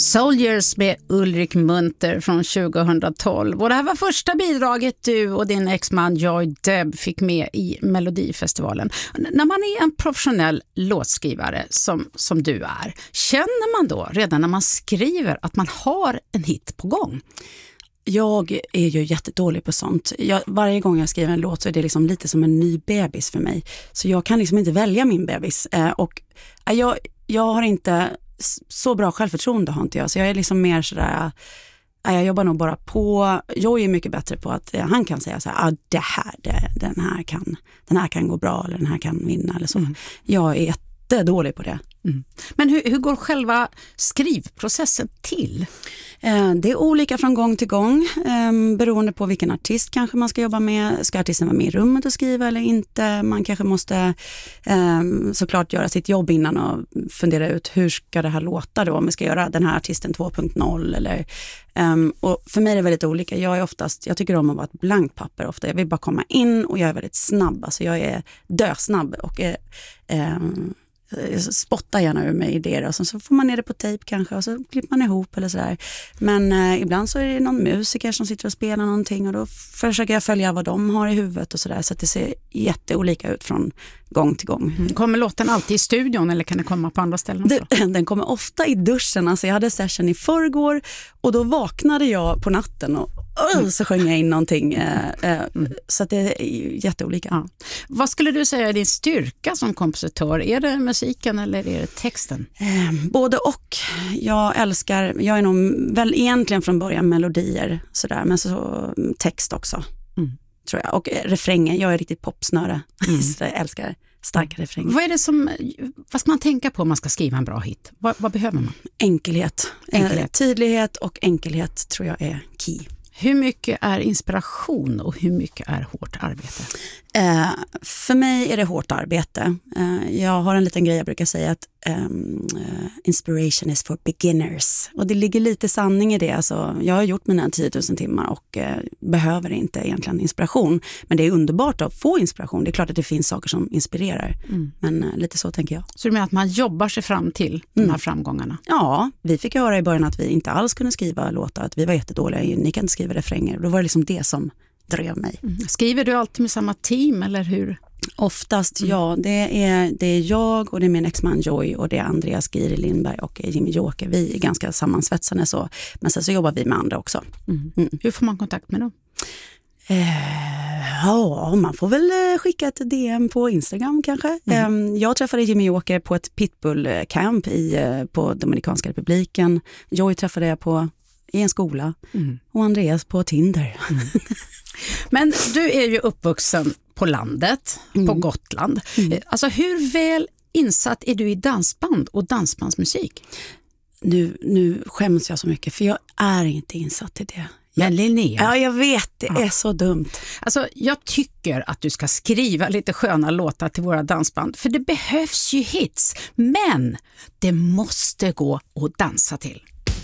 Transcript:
Soldiers med Ulrik Munther från 2012. Och det här var första bidraget du och din exman Joy Deb fick med i Melodifestivalen. När man är en professionell låtskrivare som du är, känner man då redan när man skriver att man har en hit på gång? Jag är ju jättedålig på sånt. Varje gång jag skriver en låt så är det liksom lite som en ny bebis för mig. Så jag kan liksom inte välja min bebis. Jag har inte så bra självförtroende, har inte jag. Så jag är liksom mer sådär, jag jobbar nog bara på. Jag är mycket bättre på att han kan säga så här, den här kan gå bra eller den här kan vinna eller så. Jag är jättedålig på det. Men hur går själva skrivprocessen till? Det är olika från gång till gång, beroende på vilken artist kanske man ska jobba med. Ska artisten vara med i rummet och skriva eller inte? Man kanske måste såklart göra sitt jobb innan och fundera ut hur ska det här låta då, om vi ska göra den här artisten 2.0 eller och för mig är det väldigt olika. Jag tycker om att vara ett blankt papper ofta. Jag vill bara komma in och jag är väldigt snabb. Alltså jag är dösnabb och spottar gärna ur mig idéer och så får man ner det på tejp kanske och så klipper man ihop eller sådär. Men ibland så är det någon musiker som sitter och spelar någonting och då försöker jag följa vad de har i huvudet och sådär, så att det ser jätteolika ut från gång till gång. Kommer låten alltid i studion eller kan det komma på andra ställen också? Den kommer ofta i duschen. Alltså jag hade session i förrgår och då vaknade jag på natten och så sjöng jag in någonting. Så att det är jätteolika. Ja. Vad skulle du säga är din styrka som kompositör? Är det musiken eller är det texten? Både och. Jag är nog väl egentligen från början melodier sådär, men så text också. Tror jag. Och refrängen, jag är riktigt popsnöre. Så jag älskar starka refränger. Vad ska man tänka på om man ska skriva en bra hit? Vad behöver man? Enkelhet. Tydlighet och enkelhet tror jag är key. Hur mycket är inspiration och hur mycket är hårt arbete? För mig är det hårt arbete. Jag har en liten grej jag brukar säga att inspiration is for beginners. Och det ligger lite sanning i det. Alltså, jag har gjort mina 10 000 timmar och behöver inte egentligen inspiration. Men det är underbart att få inspiration. Det är klart att det finns saker som inspirerar. Men lite så tänker jag. Så du menar att man jobbar sig fram till de här framgångarna? Ja, vi fick höra i början att vi inte alls kunde skriva låtar. Att vi var jättedåliga. Ni kan inte skriva refränger. Då var det liksom det som drev mig. Skriver du alltid med samma team eller hur? Oftast ja, det är jag och det är min exman Joy och det är Andreas Giri Lindberg och Jimmy Joker. Vi är ganska sammansvetsade så, men sen så jobbar vi med andra också. Hur får man kontakt med dem? Ja, man får väl skicka ett DM på Instagram kanske. Jag träffade Jimmy Joker på ett pitbull-camp på Dominikanska republiken. Joy träffade jag i en skola och Andreas på Tinder. Men du är ju uppvuxen på landet, på Gotland. Alltså hur väl insatt är du i dansband och dansbandsmusik? Nu skäms jag så mycket för jag är inte insatt i det. Men Linnea. Ja, jag vet. Det är så dumt. Alltså, jag tycker att du ska skriva lite sköna låtar till våra dansband. För det behövs ju hits. Men det måste gå att dansa till.